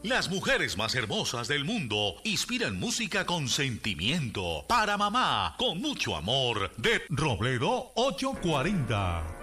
Las mujeres más hermosas del mundo inspiran música con sentimiento. Para mamá, con mucho amor, de Robledo 840.